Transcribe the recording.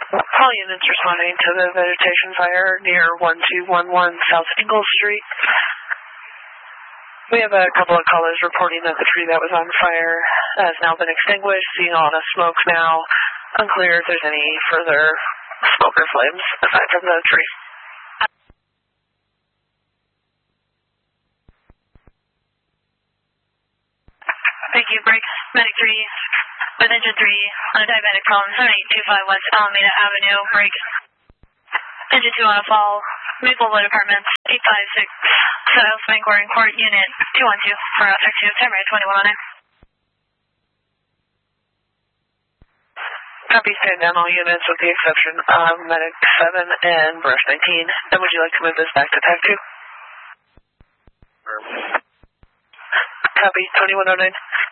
All units responding to the vegetation fire near 1211 South Ingle Street. We have a couple of callers reporting that the tree that was on fire has now been extinguished, seeing a lot of smoke now. Unclear if there's any further smoke or flames aside from the tree. Thank you. Break. Medic 3 with engine 3 on a diabetic problem, 7825 West Alameda Avenue. Break. Engine 2 on a fall. Maplewood Apartments, 856 South Bangor in Court, Unit 212 for Aspect 2, time rate 2109. Copy, stand down all units with the exception of Medic 7 and Brush 19. And would you like to move this back to TAC 2? Copy, 2109.